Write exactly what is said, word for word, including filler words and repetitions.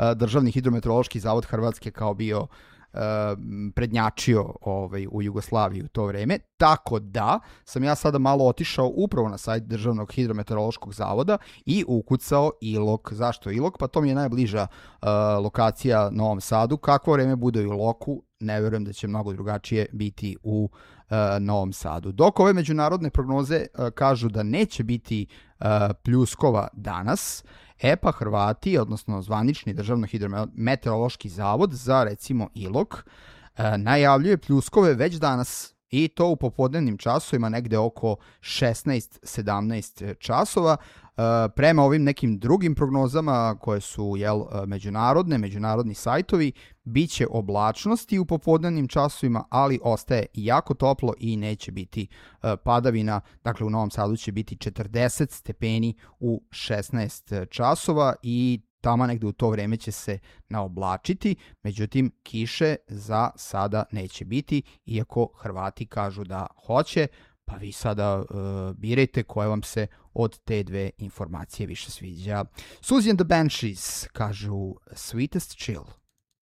Državni hidrometeorološki zavod Hrvatske kao bio prednjačio ovaj, u Jugoslaviji u to vreme, tako da sam ja sada malo otišao upravo na sajt Državnog hidrometeorološkog zavoda i ukucao Ilok. Zašto Ilok? Pa to mi je najbliža uh, lokacija Novom Sadu. Kakvo vreme bude u Iloku, ne verujem da će mnogo drugačije biti u uh, Novom Sadu. Dok ove međunarodne prognoze uh, kažu da neće biti uh, pljuskova danas, E pa Hrvati, odnosno zvanični Državno hidrometeorološki zavod za recimo Ilok, e, najavljuje pljuskove već danas i to u popodnevnim časovima negde oko šesnaest sedamnaest časova. E, prema ovim nekim drugim prognozama koje su jel, međunarodne, međunarodni sajtovi, bit će oblačnosti u popodnevnim časovima, ali ostaje jako toplo i neće biti e, padavina. Dakle, u Novom Sadu će biti četrdeset stepeni u šesnaest časova i tamo negde u to vreme će se naoblačiti, međutim kiše za sada neće biti, iako Hrvati kažu da hoće, pa vi sada uh, birajte koje vam se od te dve informacije više sviđa. Suzy and the Banshees kažu Sweetest Chill.